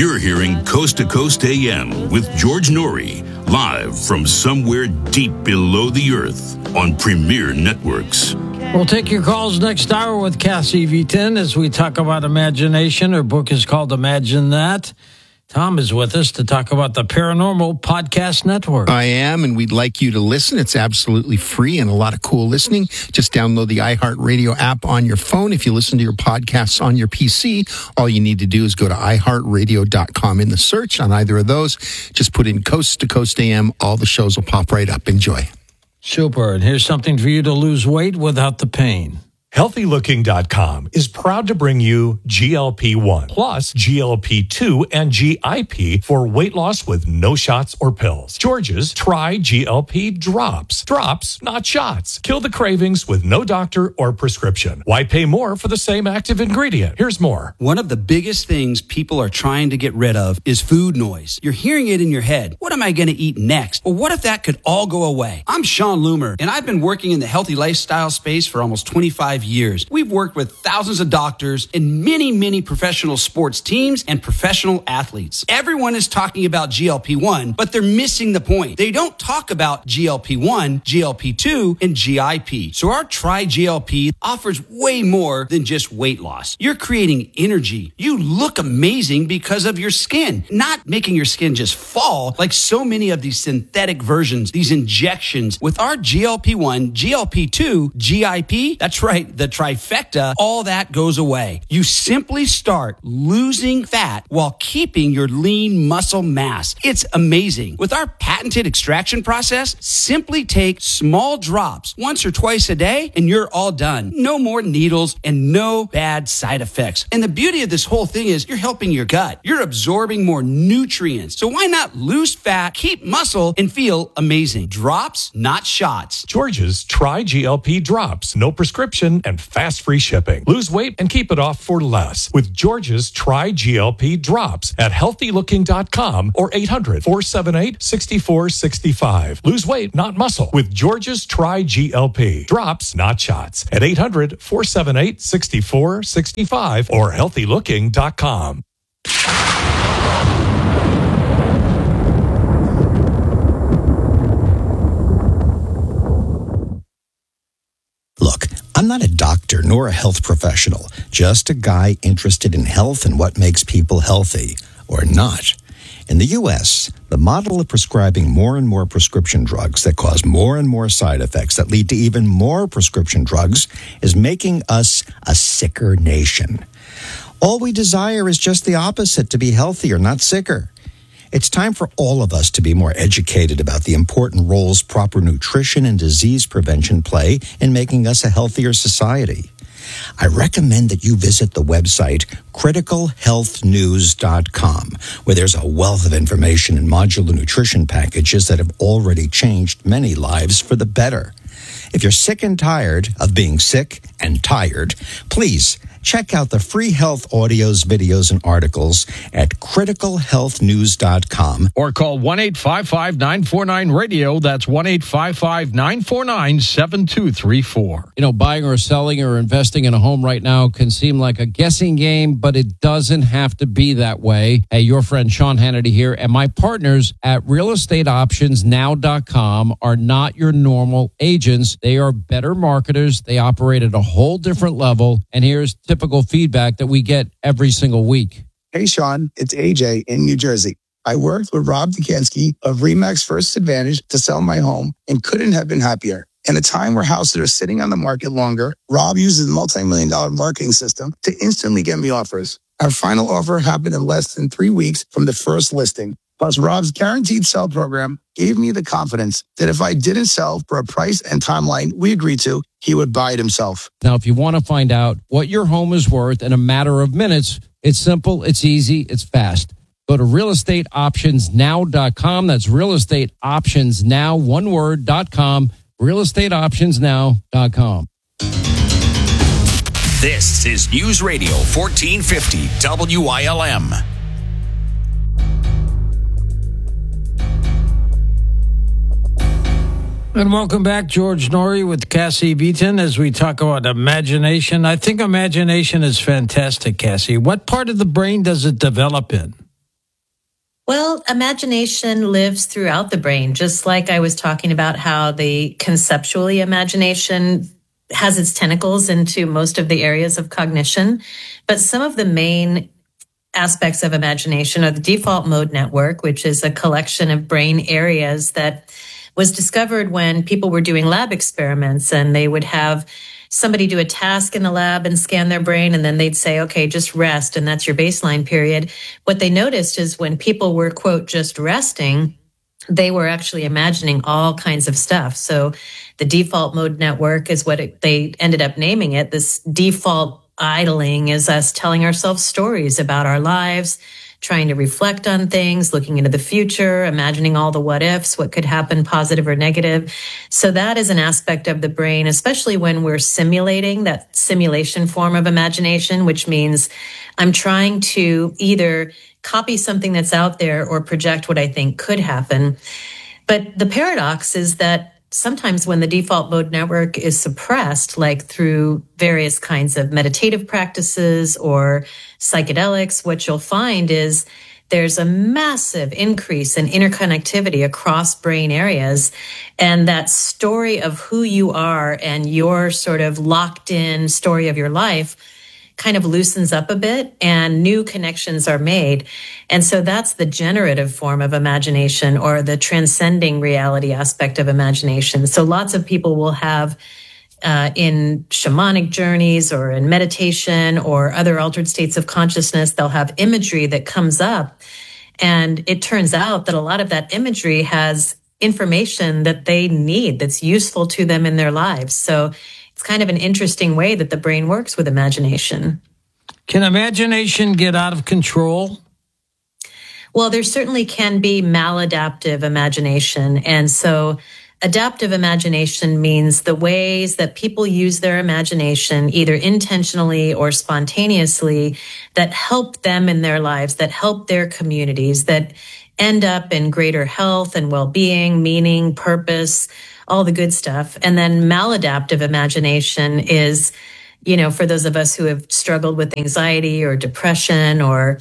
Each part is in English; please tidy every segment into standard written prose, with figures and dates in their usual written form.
You're hearing Coast to Coast AM with George Norrie, live from somewhere deep below the earth on Premier Networks. We'll take your calls next hour with Cassie V10 as we talk about imagination. Her book is called Imagine That. Tom is with us to talk about the Paranormal Podcast Network. I am, and we'd like you to listen. It's absolutely free and a lot of cool listening. Just download the iHeartRadio app on your phone. If you listen to your podcasts on your PC, all you need to do is go to iHeartRadio.com in the search on either of those. Just put in Coast to Coast AM. All the shows will pop right up. Enjoy. Super. And here's something for you to lose weight without the pain. HealthyLooking.com is proud to bring you GLP-1 plus GLP-2 and GIP for weight loss with no shots or pills. George's Try GLP Drops. Drops, not shots. Kill the cravings with no doctor or prescription. Why pay more for the same active ingredient? Here's more. One of the biggest things people are trying to get rid of is food noise. You're hearing it in your head. What am I going to eat next? Or what if that could all go away? I'm Sean Loomer, and I've been working in the healthy lifestyle space for almost 25 years. We've worked with thousands of doctors and many professional sports teams and professional athletes. Everyone is talking about GLP-1, but they're missing the point. They don't talk about GLP-1, GLP-2, and GIP. So our Try GLP offers way more than just weight loss. You're creating energy. You look amazing because of your skin, not making your skin just fall like so many of these synthetic versions, these injections. With our GLP-1, GLP-2, GIP, that's right, the trifecta, all that goes away. You simply start losing fat while keeping your lean muscle mass. It's amazing. With our patented extraction process, simply take small drops once or twice a day and you're all done. No more needles and no bad side effects. And the beauty of this whole thing is you're helping your gut. You're absorbing more nutrients. So why not lose fat, keep muscle, and feel amazing? Drops, not shots. George's Try GLP Drops. No prescription and fast free shipping. Lose weight and keep it off for less with George's Try GLP Drops at HealthyLooking.com or 800-478-6465. Lose weight, not muscle with George's Try GLP Drops, not shots at 800-478-6465 or HealthyLooking.com. Look, I'm not a doctor nor a health professional, just a guy interested in health and what makes people healthy, or not. In the U.S., the model of prescribing more and more prescription drugs that cause more and more side effects that lead to even more prescription drugs is making us a sicker nation. All we desire is just the opposite, to be healthier, not sicker. It's time for all of us to be more educated about the important roles proper nutrition and disease prevention play in making us a healthier society. I recommend that you visit the website criticalhealthnews.com, where there's a wealth of information and modular nutrition packages that have already changed many lives for the better. If you're sick and tired of being sick and tired, please check out the free health audios, videos, and articles at criticalhealthnews.com. Or call 1-855-949-RADIO. That's 1-855-949-7234. You know, buying or selling or investing in a home right now can seem like a guessing game, but it doesn't have to be that way. Hey, your friend Sean Hannity here, and my partners at realestateoptionsnow.com are not your normal agents. They are better marketers. They operate at a whole different level. And here's typical feedback that we get every single week. Hey, Sean, it's AJ in New Jersey. I worked with Rob Dukansky of RE/MAX First Advantage to sell my home and couldn't have been happier. In a time where houses are sitting on the market longer, Rob uses a multi-million-dollar marketing system to instantly get me offers. Our final offer happened in less than 3 weeks from the first listing. Plus, Rob's guaranteed sell program gave me the confidence that if I didn't sell for a price and timeline we agreed to, he would buy it himself. Now, if you want to find out what your home is worth in a matter of minutes, it's simple, it's easy, it's fast. Go to realestateoptionsnow.com. That's realestateoptionsnow, one word.com, realestateoptionsnow.com. This is News Radio 1450 WILM. And welcome back, George Norrie with Cassie Beaton, as we talk about imagination. I think imagination is fantastic, Cassie. What part of the brain does it develop in? Well, imagination lives throughout the brain, just like I was talking about how the conceptually imagination has its tentacles into most of the areas of cognition. But some of the main aspects of imagination are the default mode network, which is a collection of brain areas that was discovered when people were doing lab experiments, and they would have somebody do a task in the lab and scan their brain, and then they'd say, okay, just rest, and that's your baseline period. What they noticed is when people were, quote, just resting, they were actually imagining all kinds of stuff. So the default mode network is what they ended up naming it. This default idling is us telling ourselves stories about our lives, trying to reflect on things, looking into the future, imagining all the what ifs, what could happen, positive or negative. So that is an aspect of the brain, especially when we're simulating, that simulation form of imagination, which means I'm trying to either copy something that's out there or project what I think could happen. But the paradox is that sometimes when the default mode network is suppressed, like through various kinds of meditative practices or psychedelics, what you'll find is there's a massive increase in interconnectivity across brain areas. And that story of who you are and your sort of locked in story of your life kind of loosens up a bit and new connections are made. And so that's the generative form of imagination, or the transcending reality aspect of imagination. So lots of people will have in shamanic journeys or in meditation or other altered states of consciousness, they'll have imagery that comes up. And it turns out that a lot of that imagery has information that they need that's useful to them in their lives. So it's kind of an interesting way that the brain works with imagination. Can imagination get out of control? Well, there certainly can be maladaptive imagination. And so adaptive imagination means the ways that people use their imagination, either intentionally or spontaneously, that help them in their lives, that help their communities, that end up in greater health and well-being, meaning, purpose, all the good stuff. And then maladaptive imagination is, you know, for those of us who have struggled with anxiety or depression or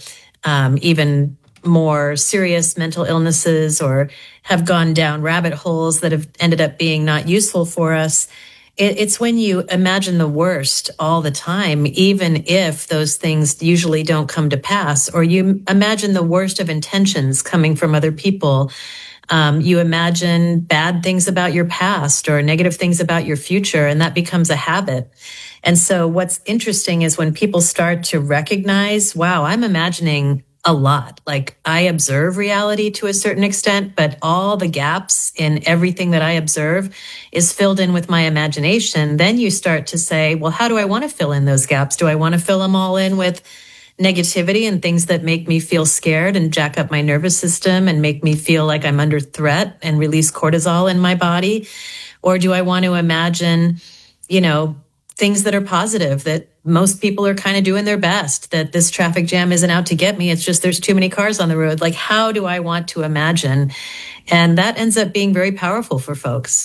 even more serious mental illnesses, or have gone down rabbit holes that have ended up being not useful for us. It's when you imagine the worst all the time, even if those things usually don't come to pass, or you imagine the worst of intentions coming from other people. You imagine bad things about your past or negative things about your future, and that becomes a habit. And so what's interesting is when people start to recognize, wow, I'm imagining a lot. Like, I observe reality to a certain extent, but all the gaps in everything that I observe is filled in with my imagination. Then you start to say, well, how do I want to fill in those gaps? Do I want to fill them all in with negativity and things that make me feel scared and jack up my nervous system and make me feel like I'm under threat and release cortisol in my body? Or do I want to imagine, you know, things that are positive, that most people are kind of doing their best, that this traffic jam isn't out to get me. It's just there's too many cars on the road. Like, how do I want to imagine? And that ends up being very powerful for folks.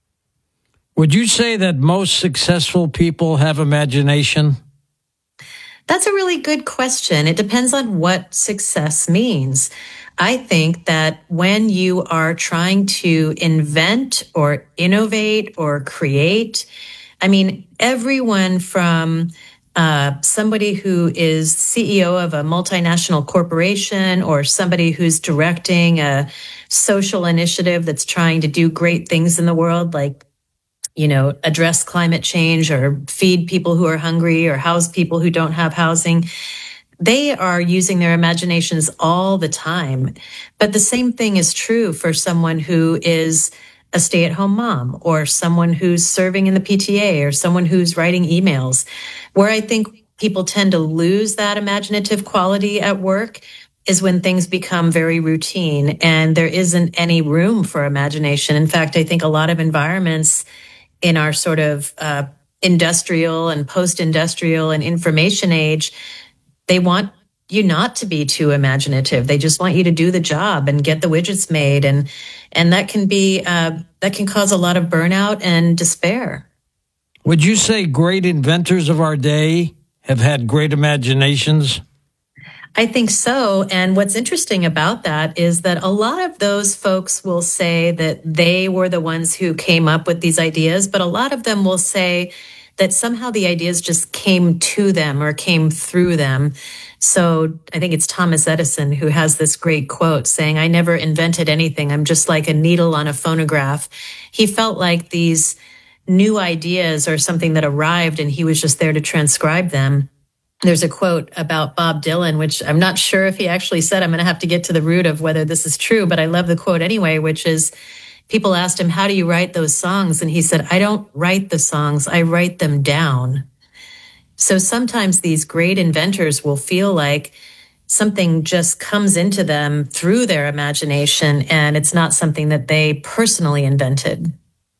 Would you say that most successful people have imagination? That's a really good question. It depends on what success means. I think that when you are trying to invent or innovate or create, I mean, everyone from somebody who is CEO of a multinational corporation, or somebody who's directing a social initiative that's trying to do great things in the world, like, you know, address climate change or feed people who are hungry or house people who don't have housing. They are using their imaginations all the time. But the same thing is true for someone who is a stay-at-home mom, or someone who's serving in the PTA, or someone who's writing emails. Where I think people tend to lose that imaginative quality at work is when things become very routine and there isn't any room for imagination. In fact, I think a lot of environments in our sort of industrial and post-industrial and information age, they want you not to be too imaginative. They just want you to do the job and get the widgets made. And that can be, that can cause a lot of burnout and despair. Would you say great inventors of our day have had great imaginations? I think so. And what's interesting about that is that a lot of those folks will say that they were the ones who came up with these ideas, but a lot of them will say that somehow the ideas just came to them or came through them. So I think it's Thomas Edison who has this great quote saying, "I never invented anything. I'm just like a needle on a phonograph." He felt like these new ideas are something that arrived and he was just there to transcribe them. There's a quote about Bob Dylan, which I'm not sure if he actually said. I'm going to have to get to the root of whether this is true, but I love the quote anyway, which is, people asked him, "How do you write those songs?" And he said, "I don't write the songs, I write them down." So sometimes these great inventors will feel like something just comes into them through their imagination, and it's not something that they personally invented.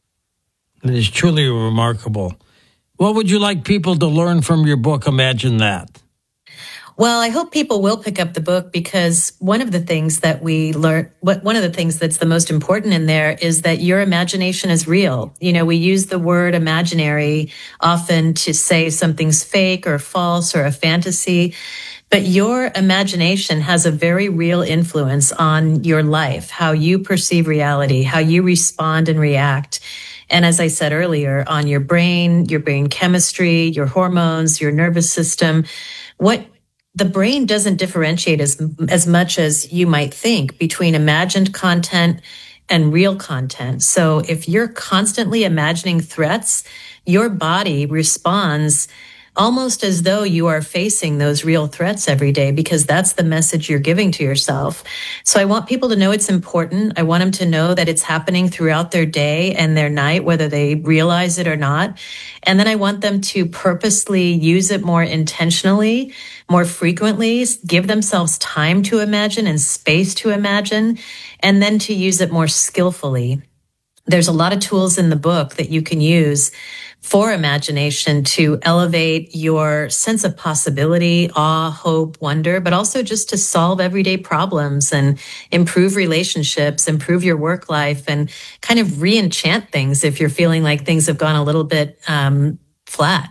It is truly remarkable. What would you like people to learn from your book, Imagine That? Well, I hope people will pick up the book, because one of the things that we learn, one of the things that's the most important in there is that your imagination is real. You know, we use the word imaginary often to say something's fake or false or a fantasy, but your imagination has a very real influence on your life, how you perceive reality, how you respond and react. And as I said earlier, on your brain chemistry, your hormones, your nervous system, what the brain doesn't differentiate as much as you might think between imagined content and real content. So if you're constantly imagining threats, your body responds almost as though you are facing those real threats every day, because that's the message you're giving to yourself. So I want people to know it's important. I want them to know that it's happening throughout their day and their night, whether they realize it or not. And then I want them to purposely use it more intentionally, more frequently, give themselves time to imagine and space to imagine, and then to use it more skillfully. There's a lot of tools in the book that you can use for imagination to elevate your sense of possibility, awe, hope, wonder, but also just to solve everyday problems and improve relationships, improve your work life, and kind of re-enchant things if you're feeling like things have gone a little bit flat.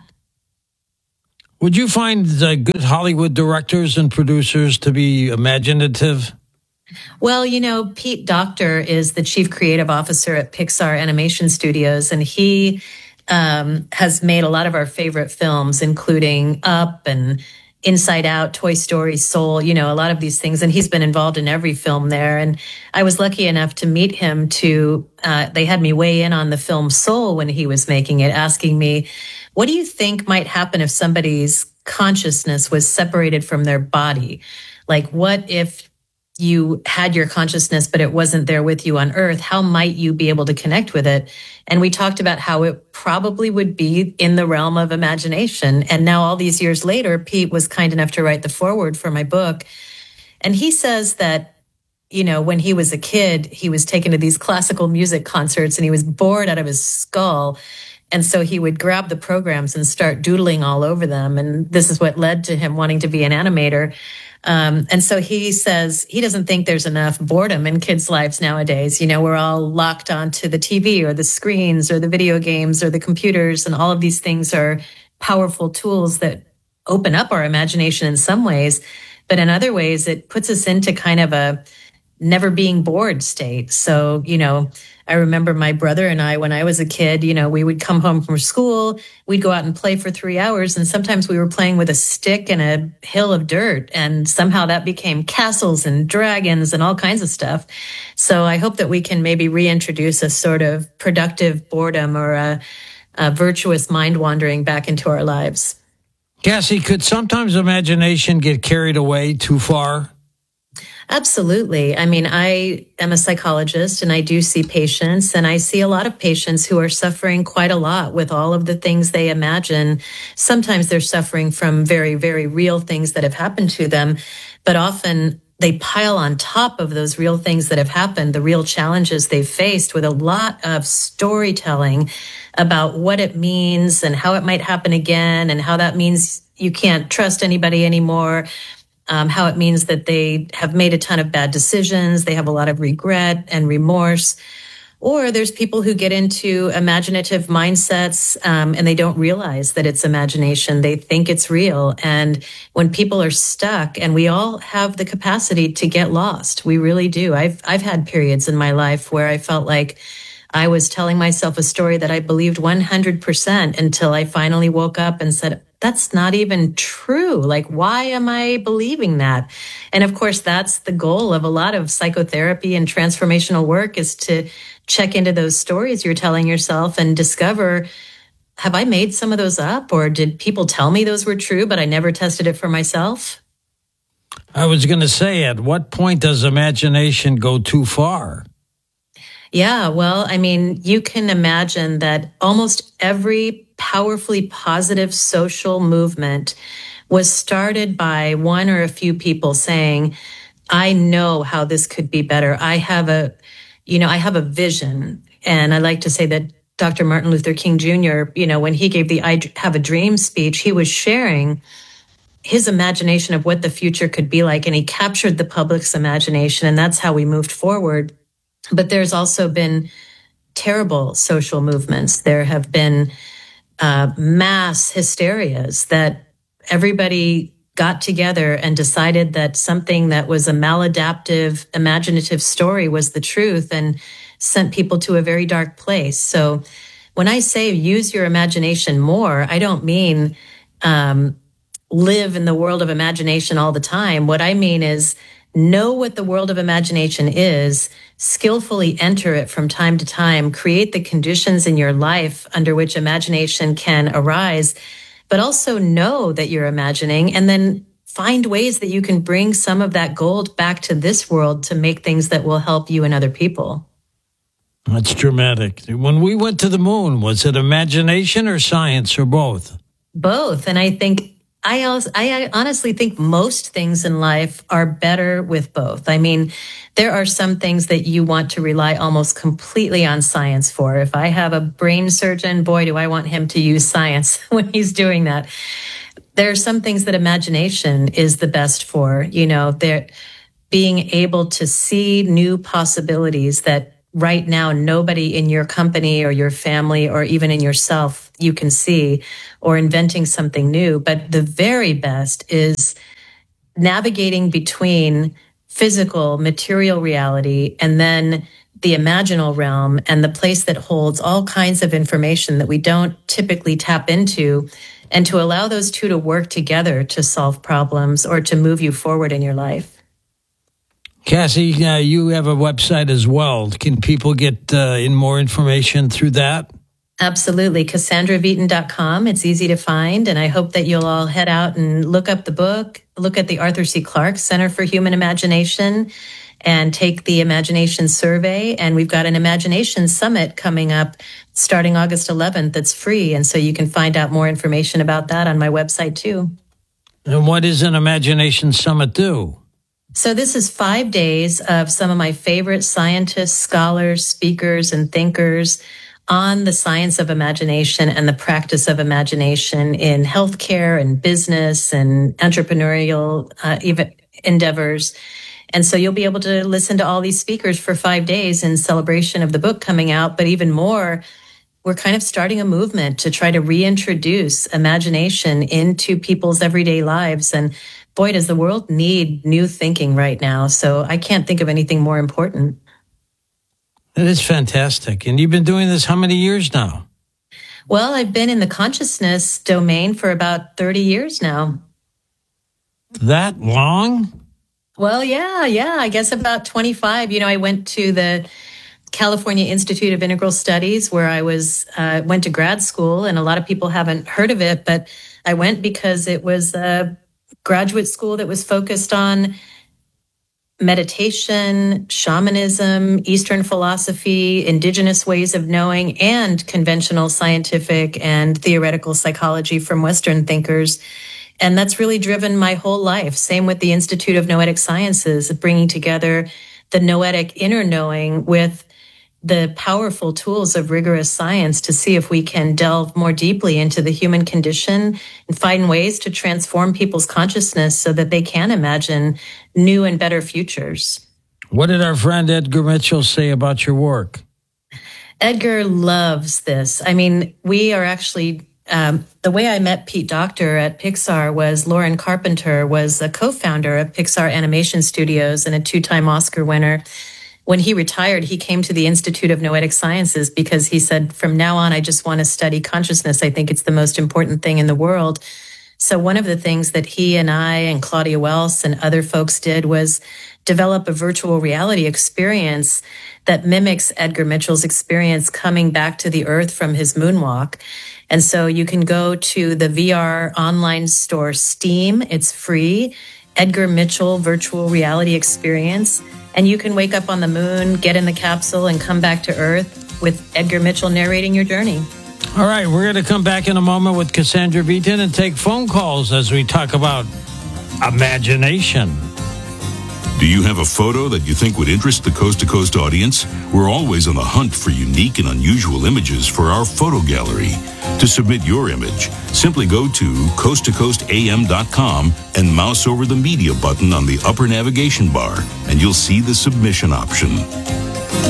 Would you find good Hollywood directors and producers to be imaginative? Well, you know, Pete Docter is the chief creative officer at Pixar Animation Studios, and he has made a lot of our favorite films, including Up and Inside Out, Toy Story, Soul, you know, a lot of these things. And he's been involved in every film there. And I was lucky enough to meet him they had me weigh in on the film Soul when he was making it, asking me, what do you think might happen if somebody's consciousness was separated from their body? Like, what if you had your consciousness, but it wasn't there with you on Earth? How might you be able to connect with it? And we talked about how it probably would be in the realm of imagination. And now all these years later, Pete was kind enough to write the foreword for my book. And he says that, you know, when he was a kid, he was taken to these classical music concerts and he was bored out of his skull. And so he would grab the programs and start doodling all over them. And this is what led to him wanting to be an animator. And so he says he doesn't think there's enough boredom in kids' lives nowadays. You know, we're all locked onto the TV or the screens or the video games or the computers, and all of these things are powerful tools that open up our imagination in some ways. But in other ways, it puts us into kind of a never being bored state. So, you know, I remember my brother and I, when I was a kid, you know, we would come home from school, we'd go out and play for 3 hours. And sometimes we were playing with a stick and a hill of dirt. And somehow that became castles and dragons and all kinds of stuff. So I hope that we can maybe reintroduce a sort of productive boredom or a virtuous mind wandering back into our lives. Cassie, could sometimes imagination get carried away too far? Absolutely. I mean, I am a psychologist and I do see patients, and I see a lot of patients who are suffering quite a lot with all of the things they imagine. Sometimes they're suffering from very, very real things that have happened to them, but often they pile on top of those real things that have happened, the real challenges they've faced, with a lot of storytelling about what it means and how it might happen again, and how that means you can't trust anybody anymore. How it means that they have made a ton of bad decisions. They have a lot of regret and remorse. Or there's people who get into imaginative mindsets and they don't realize that it's imagination. They think it's real. And when people are stuck, and we all have the capacity to get lost, we really do. I've had periods in my life where I felt like I was telling myself a story that I believed 100% until I finally woke up and said, that's not even true. Like, why am I believing that? And of course, that's the goal of a lot of psychotherapy and transformational work, is to check into those stories you're telling yourself and discover, have I made some of those up? Or did people tell me those were true, but I never tested it for myself? I was going to say, at what point does imagination go too far? Yeah, well, I mean, you can imagine that almost every powerfully positive social movement was started by one or a few people saying, I know how this could be better. I have a vision. And I like to say that Dr. Martin Luther King Jr., when he gave the I Have a Dream speech, he was sharing his imagination of what the future could be like. And he captured the public's imagination. And that's how we moved forward. But there's also been terrible social movements. There have been mass hysterias that everybody got together and decided that something that was a maladaptive, imaginative story was the truth, and sent people to a very dark place. So when I say use your imagination more, I don't mean live in the world of imagination all the time. What I mean is know what the world of imagination is, skillfully enter it from time to time, create the conditions in your life under which imagination can arise, but also know that you're imagining, and then find ways that you can bring some of that gold back to this world to make things that will help you and other people. That's dramatic. When we went to the moon, was it imagination or science, or both? Both. And I honestly think most things in life are better with both. I mean, there are some things that you want to rely almost completely on science for. If I have a brain surgeon, boy, do I want him to use science when he's doing that. There are some things that imagination is the best for, they're being able to see new possibilities that right now nobody in your company or your family or even in yourself you can see, or inventing something new. But the very best is navigating between physical, material reality and then the imaginal realm, and the place that holds all kinds of information that we don't typically tap into, and to allow those two to work together to solve problems or to move you forward in your life. Cassie, you have a website as well. Can people get in more information through that? Absolutely. CassandraVeaton.com. It's easy to find. And I hope that you'll all head out and look up the book, look at the Arthur C. Clarke Center for Human Imagination, and take the Imagination Survey. And we've got an Imagination Summit coming up starting August 11th that's free. And so you can find out more information about that on my website too. And what does an Imagination Summit do? So this is 5 days of some of my favorite scientists, scholars, speakers, and thinkers on the science of imagination and the practice of imagination in healthcare and business and entrepreneurial endeavors. And so you'll be able to listen to all these speakers for 5 days in celebration of the book coming out. But even more, we're kind of starting a movement to try to reintroduce imagination into people's everyday lives. And boy, does the world need new thinking right now. So I can't think of anything more important. That is fantastic. And you've been doing this how many years now? Well, I've been in the consciousness domain for about 30 years now. That long? Well, yeah. I guess about 25. I went to the California Institute of Integral Studies where I went to grad school, and a lot of people haven't heard of it, but I went because it was a graduate school that was focused on meditation, shamanism, Eastern philosophy, indigenous ways of knowing, and conventional scientific and theoretical psychology from Western thinkers. And that's really driven my whole life. Same with the Institute of Noetic Sciences, bringing together the noetic inner knowing with the powerful tools of rigorous science to see if we can delve more deeply into the human condition and find ways to transform people's consciousness so that they can imagine new and better futures. What did our friend Edgar Mitchell say about your work? Edgar loves this. I mean, we are actually, the way I met Pete Docter at Pixar was Lauren Carpenter was a co-founder of Pixar Animation Studios and a 2-time Oscar winner. When he retired, he came to the Institute of Noetic Sciences because he said, from now on, I just want to study consciousness. I think it's the most important thing in the world. So one of the things that he and I and Claudia Wells and other folks did was develop a virtual reality experience that mimics Edgar Mitchell's experience coming back to the earth from his moonwalk. And so you can go to the VR online store Steam. It's free. Edgar Mitchell Virtual Reality Experience. And you can wake up on the moon, get in the capsule, and come back to Earth with Edgar Mitchell narrating your journey. All right, we're going to come back in a moment with Cassandra Vitin and take phone calls as we talk about imagination. Do you have a photo that you think would interest the Coast to Coast audience? We're always on the hunt for unique and unusual images for our photo gallery. To submit your image, simply go to coasttocoastam.com and mouse over the media button on the upper navigation bar, and you'll see the submission option.